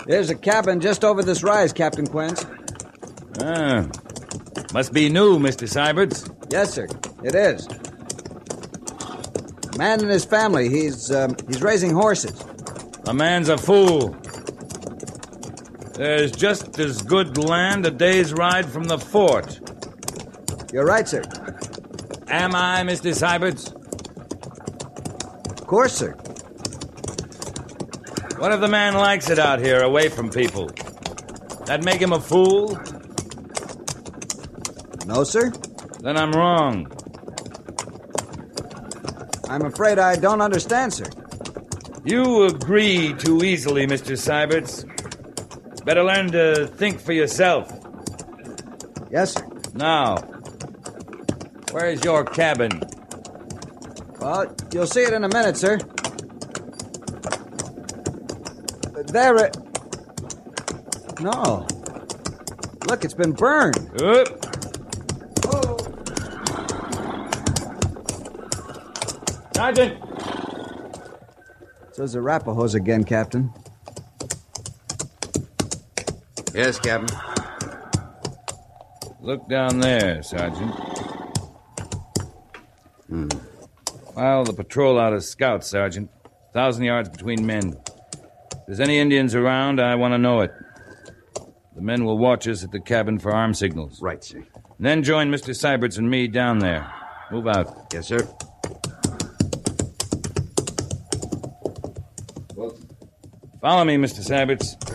There's a cabin just over this rise, Captain Quince. Ah. Must be new, Mr. Syberts. Yes, sir. It is. A man and his family. He's raising horses. A man's a fool. There's just as good land a day's ride from the fort. You're right, sir. Am I, Mr. Syberts? Of course, sir. What if the man likes it out here, away from people? That make him a fool? No, sir. Then I'm wrong. I'm afraid I don't understand, sir. You agree too easily, Mr. Syberts. Better learn to think for yourself. Yes, sir. Now, where's your cabin? Well, you'll see it in a minute, sir. There it... No. Look, it's been burned. Oop. Oh. Sergeant! So the Arapahoes again, Captain. Yes, Captain. Look down there, Sergeant. File the patrol out as scouts, Sergeant. 1,000 yards between men. If there's any Indians around, I want to know it. The men will watch us at the cabin for arm signals. Right, sir. And then join Mr. Syberts and me down there. Move out. Yes, sir. Follow me, Mr. Syberts.